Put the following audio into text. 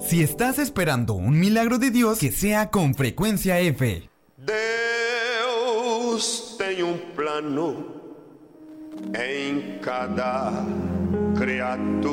Si estás esperando un milagro de Dios, que sea con Frecuencia F. Deus tem plano em cada criatura.